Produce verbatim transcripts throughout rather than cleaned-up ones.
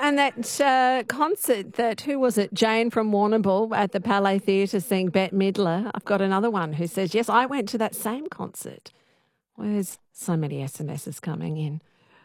and that uh, concert that, who was it, Jane from Warrnambool at the Palais Theatre seeing Bette Midler. I've got another one who says, yes, I went to that same concert. Where's so many S M Ses coming in?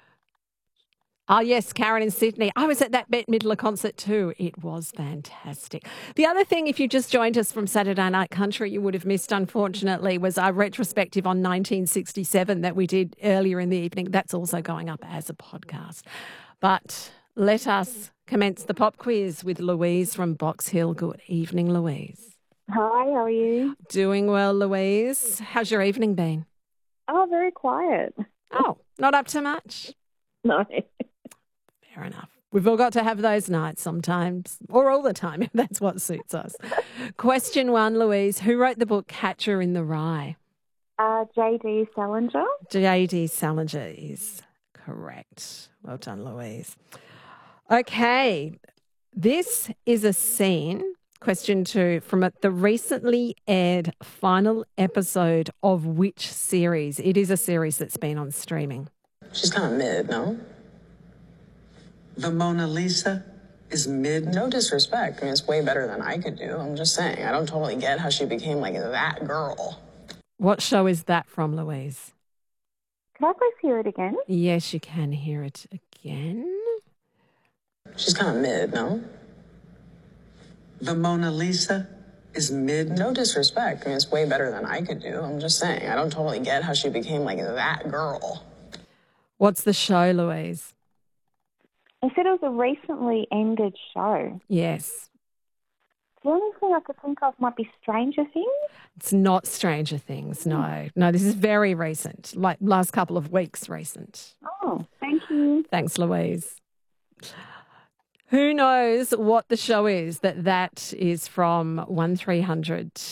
Oh, yes, Karen in Sydney. I was at that Bette Midler concert too. It was fantastic. The other thing, if you just joined us from Saturday Night Country, you would have missed, unfortunately, was our retrospective on nineteen sixty-seven that we did earlier in the evening. That's also going up as a podcast. But let us commence the pop quiz with Louise from Box Hill. Good evening, Louise. Hi, how are you? Doing well, Louise. How's your evening been? Oh, very quiet. Oh, not up to much? No. Fair enough. We've all got to have those nights sometimes, or all the time, if that's what suits us. Question one, Louise. Who wrote the book Catcher in the Rye? Uh, J D Salinger. J D Salinger is correct. Well done, Louise. Okay. This is a scene, question two, from the recently aired final episode of which series? It is a series that's been on streaming. She's kind of mid, no? The Mona Lisa is mid. No disrespect. I mean, it's way better than I could do. I'm just saying. I don't totally get how she became like that girl. What show is that from, Louise? Can I please hear it again? Yes, you can hear it again. She's kind of mid, no? The Mona Lisa is mid. No disrespect. I mean, it's way better than I could do. I'm just saying. I don't totally get how she became like that girl. What's the show, Louise? I said it was a recently ended show. Yes. The only thing I could think of might be Stranger Things. It's not Stranger Things, no. No, this is very recent, like last couple of weeks recent. Oh, thank you. Thanks, Louise. Who knows what the show is that that is from one three hundred